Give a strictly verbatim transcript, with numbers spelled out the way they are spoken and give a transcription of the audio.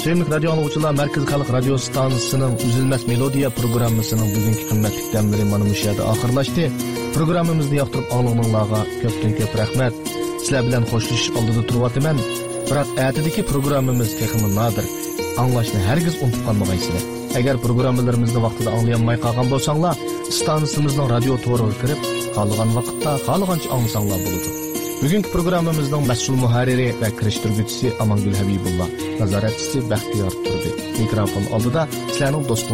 Sevimli radyo anlıqçılar, Merkez Xalq Radio Stansiyasının Üzülməz Melodiya programmasının bugünkü qimmatli dəmləri mana bu yerdə axırlaşdı. Programımızı yoqtirib anlığınlarga köpdən köp rəhmət. Sizlər bilan xoşlaşış aldıda turvatıman. Biroq ətidəki programımız texmi nadir. Anlaşını hərgiz unutub qalmağaysızlar. Əgər proqramlarımızı vaqtida anlayanmay qalğan bolsanglar, stansiyamızın radio to'riga kirib, qolgan vaqtda qolgancha anglasanglar bo'ladi. Bugünkü programımızın məsul muharriri və kirişdirgüçüsü Amangül Habibullah, nazaratçısı Bəxtiyar Turdi. Mikrofon aldıda sizlərning dostunuz